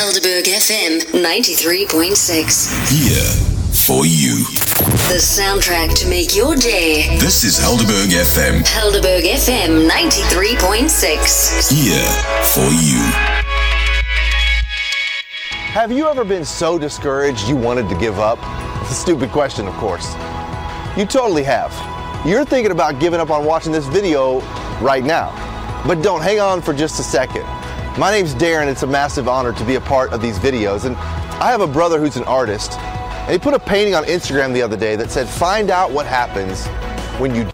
Helderberg FM 93.6. Here for you. The soundtrack to make your day. This is Helderberg FM. Helderberg FM 93.6. Here for you. Have you ever been so discouraged you wanted to give up? It's a stupid question, of course. You totally have. You're thinking about giving up on watching this video right now. But don't, hang on for just a second. My name's Darren. It's a massive honor to be a part of these videos. And I have a brother who's an artist. And he put a painting on Instagram the other day that said, find out what happens when you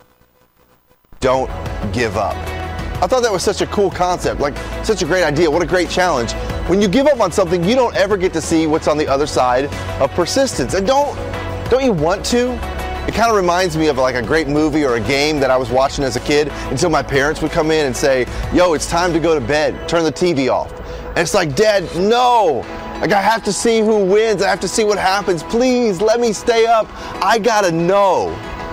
don't give up. I thought that was such a cool concept, like such a great idea. What a great challenge. When you give up on something, you don't ever get to see what's on the other side of persistence. And don't you want to? It kind of reminds me of like a great movie or a game that I was watching as a kid until my parents would come in and say, yo, it's time to go to bed, turn the TV off. And it's like, Dad, no. Like, I have to see who wins. I have to see what happens. Please let me stay up. I gotta know.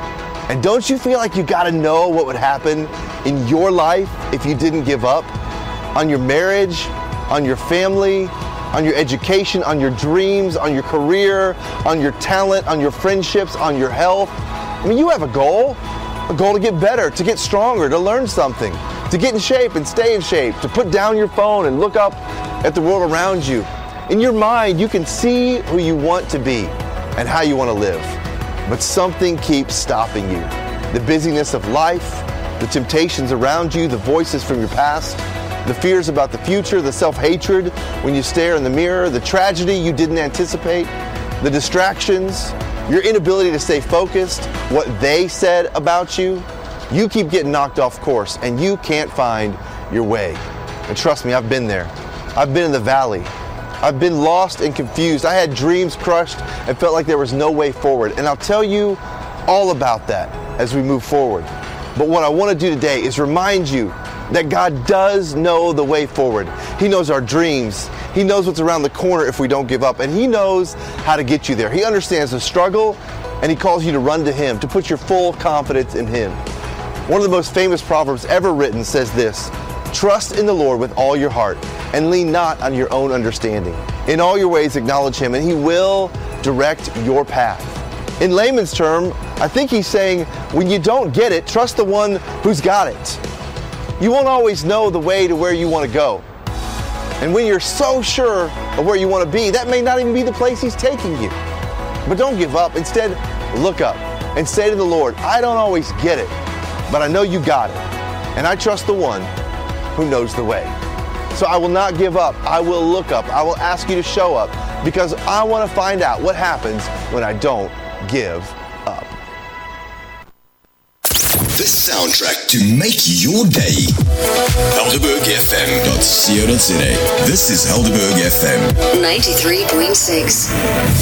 And don't you feel like you gotta know what would happen in your life if you didn't give up? On your marriage, on your family, on your education, on your dreams, on your career, on your talent, on your friendships, on your health. I mean, you have a goal to get better, to get stronger, to learn something, to get in shape and stay in shape, to put down your phone and look up at the world around you. In your mind, you can see who you want to be and how you want to live, but something keeps stopping you. The busyness of life, the temptations around you, the voices from your past, the fears about the future, the self-hatred when you stare in the mirror, the tragedy you didn't anticipate, the distractions, your inability to stay focused, what they said about you. You keep getting knocked off course and you can't find your way. And trust me, I've been there. I've been in the valley. I've been lost and confused. I had dreams crushed and felt like there was no way forward. And I'll tell you all about that as we move forward. But what I want to do today is remind you that God does know the way forward. He knows our dreams. He knows what's around the corner if we don't give up. And He knows how to get you there. He understands the struggle, and He calls you to run to Him, to put your full confidence in Him. One of the most famous proverbs ever written says this: trust in the Lord with all your heart, and lean not on your own understanding. In all your ways acknowledge Him, and He will direct your path. In layman's term, I think He's saying, when you don't get it, trust the one who's got it. You won't always know the way to where you want to go. And when you're so sure of where you want to be, that may not even be the place He's taking you. But don't give up. Instead, look up and say to the Lord, I don't always get it, but I know you got it. And I trust the one who knows the way. So I will not give up. I will look up. I will ask you to show up because I want to find out what happens when I don't give up. The soundtrack to make your day. HelderbergFM.co.za. This is Helderberg FM 93.6.